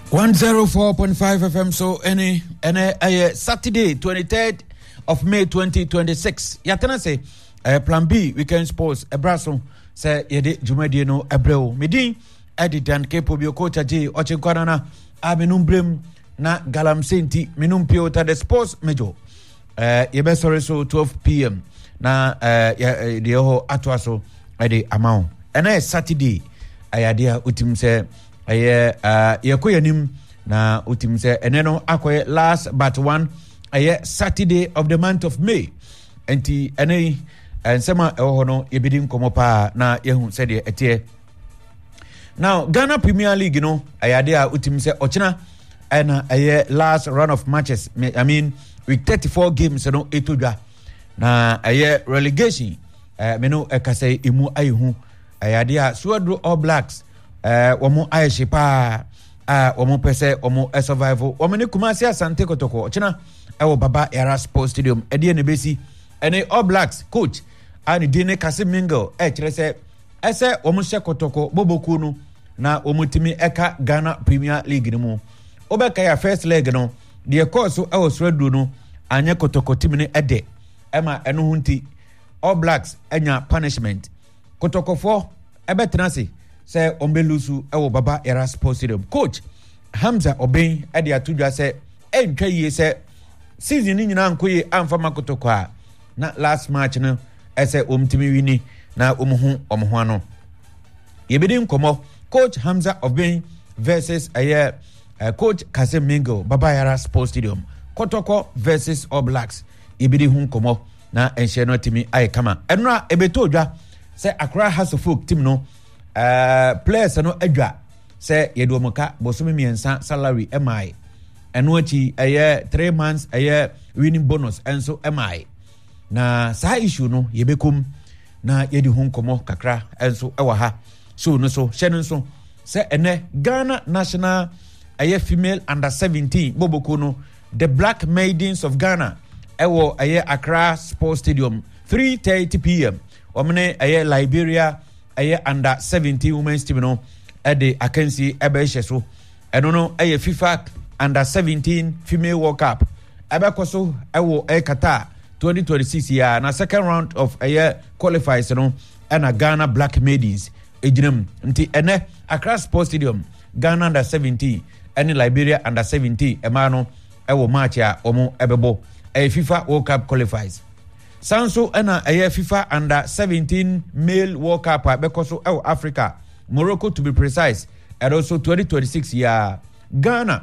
104.5 FM. So any Saturday 23rd of May 2026. Yatana say plan B weekend sports ebraso say yede jumadi no ebreo medin edidan kepo bi coach aje ochinkwana na aminumbrem na galamsenti menumpio ta the sports major yebe sorry so 12 p.m. na de ho atwaso ede amount ena Saturday ayadia utim say yekoyanim na utim say eneno akoye last but one Saturday of the month of May enti ene ensema ehono yebidi nkomo pa na yehu said etie now Ghana Premier League no ayade a utim say ochina na last round of matches I mean with 34 games no etodwa na relegation meno ekase imu ayihu ayade a Suwadro All Blacks womo ayeshipa womo pese womo survival womo ne Kumasi Asante Kotoko ochina ewo Baba Yara Sports Stadium edie ne besi ene All Blacks coach ani dine Kasim Mingle kire se ese womo hye Kotoko boboku no na womo timi eka Ghana Premier League ni mu obeka ya first leg no de course ewo Suwadro no anya Kotoko timi ne ede ema eno hunti All Blacks enya punishment Kotoko for ebetenase say ombelusu ewo Baba Yara Sports Stadium coach Hamza Obeng ede atudwa say entwa yie say season ni nyina nkoye amfa Kotoko a na last match no ese omtimi wini na omhu ano yebedi nkomo coach Hamza Obeng versus coach Kasim Mingle Baba Yara Sports Stadium Kotoko versus All Blacks yebedi hu nkomo na enhye no timi ayekama enra ebetodwa say Accra House of Folk team no players no adwa say yedomoka bosome miensa salary MI eno achi 3 months winning bonus enso MI na sa issue no yebekum na yedi hu nkomo kakra enso ewa ha so no so hye no so say ene Ghana national female under 17 boboko no the Black Maidens of Ghana ewo Accra Sports Stadium 3:30 p.m. omne Liberia under 17 women's team no ede akansi ebe so eno no FIFA under 17 female World Cup ebe koso ewo Qatar 2026 ya na second round of qualifiers no na Ghana Black Maidens ejinam nti ene Accra Sports Stadium Ghana under 17 and Liberia under 17 emano ewo match ya omo ebebo FIFA World Cup qualifiers Sanso ena FIFA under 17 male World Cup bekoso Africa Morocco to be precise and also 2026 ya Ghana